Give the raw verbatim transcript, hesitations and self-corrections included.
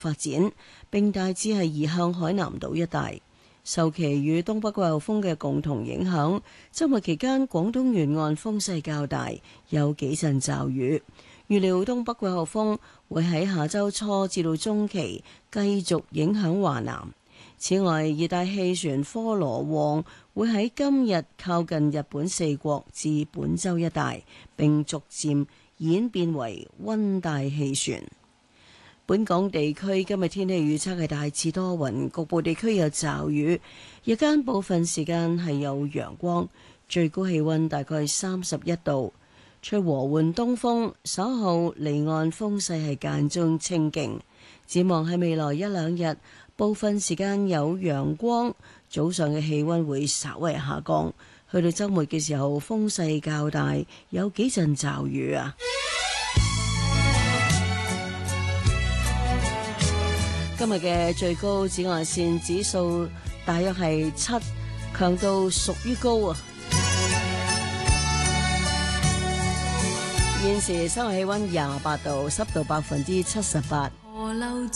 發展，並大致係移向海南島一帶。受其與東北季候風嘅共同影響，周末期間廣東沿岸風勢較大，有幾陣驟雨。預料東北季候風會喺下周初至到中期繼續影響華南。此外，熱帶氣旋科羅旺會喺今日靠近日本四國至本州一帶，並逐漸演變為溫帶氣旋。本港地區今日天氣預測係大致多雲，局部地區有驟雨，日間部分時間係有陽光，最高氣溫大概三十一度，吹和緩東風，稍後離岸風勢係間中清勁。展望喺未來一兩日，部分時間有陽光，早上嘅氣溫會稍為下降，去到週末嘅時候風勢較大，有幾陣驟雨啊。今日嘅最高紫外線指數大約係七，強度屬於高啊。現時室外氣溫廿八度，濕度百分之七十八。